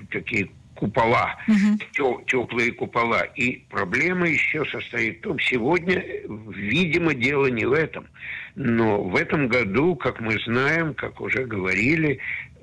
такие купола, теплые купола. И проблема еще состоит в том, сегодня, видимо, дело не в этом. Но в этом году, как мы знаем, как уже говорили,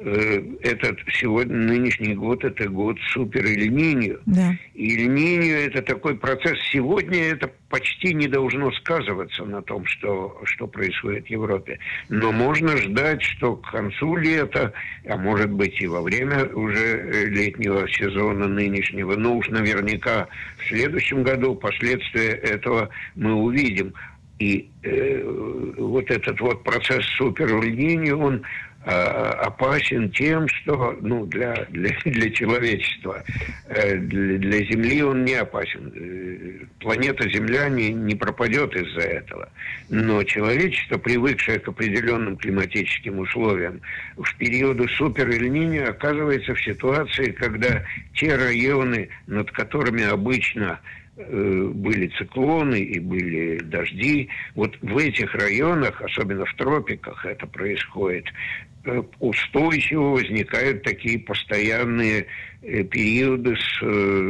нынешний год – это год супер Эль-Ниньо. Да. И Эль-Ниньо – это такой процесс. Сегодня это почти не должно сказываться на том, что происходит в Европе. Но можно ждать, что к концу лета, а может быть и во время уже летнего сезона нынешнего, но уж наверняка в следующем году последствия этого мы увидим. И вот этот вот процесс супер Эль-Ниньо, он опасен тем, что для человечества, для Земли он не опасен. Планета Земля не пропадет из-за этого. Но человечество, привыкшее к определенным климатическим условиям, в периоды супер Эль-Ниньо оказывается в ситуации, когда те районы, над которыми обычно были циклоны и были дожди. Вот в этих районах, особенно в тропиках, это происходит, устойчиво возникают такие постоянные периоды с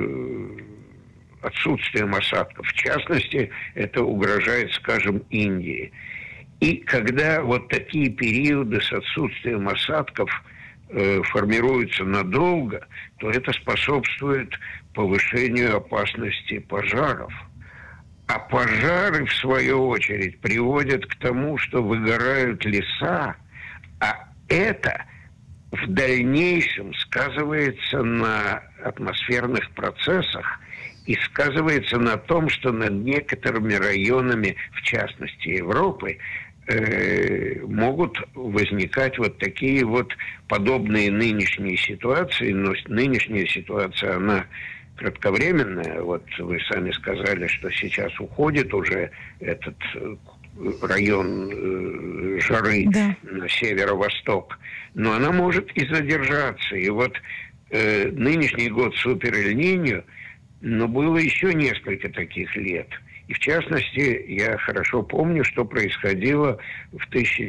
отсутствием осадков. В частности, это угрожает, скажем, Индии. И когда вот такие периоды с отсутствием осадков формируются надолго, то это способствует повышению опасности пожаров. А пожары, в свою очередь, приводят к тому, что выгорают леса, а это в дальнейшем сказывается на атмосферных процессах и сказывается на том, что над некоторыми районами, в частности Европы, могут возникать вот такие вот подобные нынешние ситуации, но нынешняя ситуация, она кратковременная. Вот вы сами сказали, что сейчас уходит уже этот район жары на северо-восток, но она может и задержаться. И вот нынешний год супер Эль-Ниньо, но было еще несколько таких лет. И в частности, я хорошо помню, что происходило в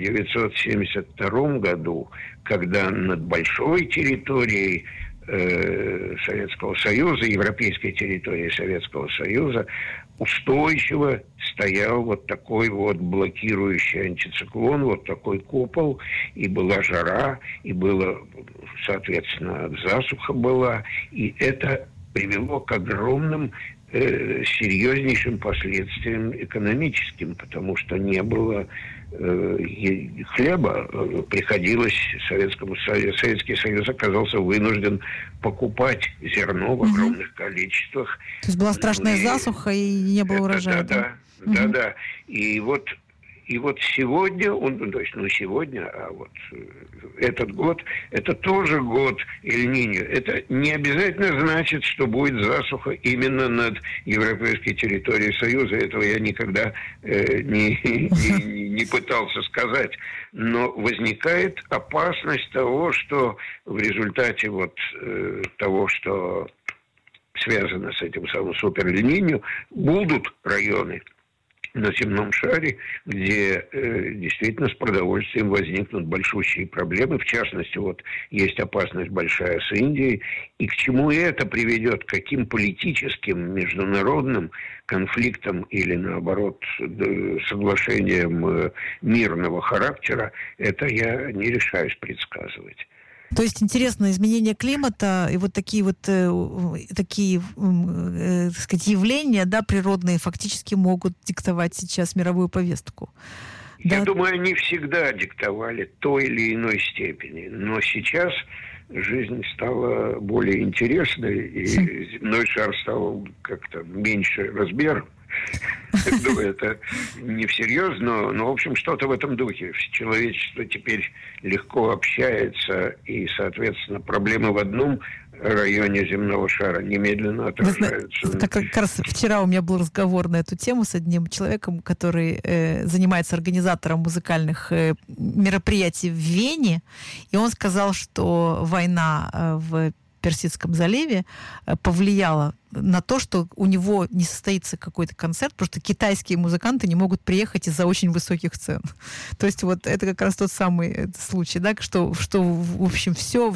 1972 году, когда над большой территорией Советского Союза, европейской территории Советского Союза, устойчиво стоял вот такой вот блокирующий антициклон, вот такой купол, и была жара, и было, соответственно, засуха была, и это привело к огромным серьезнейшим последствиям экономическим, потому что не было хлеба, приходилось Советский Союз оказался вынужден покупать зерно в огромных количествах. То есть была страшная засуха и не было урожая. Да. И вот сегодня, а вот этот год, это тоже год Эль-Ниньо. Это не обязательно значит, что будет засуха именно над европейской территорией Союза. Этого я никогда не пытался сказать. Но возникает опасность того, что в результате вот того, что связано с этим самым супер Эль-Ниньо, будут районы на земном шаре, где действительно с продовольствием возникнут большущие проблемы. В частности, вот есть опасность большая с Индией. И к чему это приведет? К каким политическим, международным конфликтам или, наоборот, соглашениям мирного характера, это я не решаюсь предсказывать. То есть, интересно, изменение климата и вот такие явления, да, природные, фактически могут диктовать сейчас мировую повестку. Я думаю, они всегда диктовали той или иной степени. Но сейчас жизнь стала более интересной, и земной шар стал как-то меньше размером. Это не всерьез, но, в общем, что-то в этом духе. Человечество теперь легко общается, и, соответственно, проблемы в одном районе земного шара немедленно отражаются. Как раз вчера у меня был разговор на эту тему с одним человеком, который занимается организатором музыкальных мероприятий в Вене, и он сказал, что война в Персидском заливе повлияло на то, что у него не состоится какой-то концерт, потому что китайские музыканты не могут приехать из-за очень высоких цен. То есть вот это как раз тот самый случай, да, что в общем, все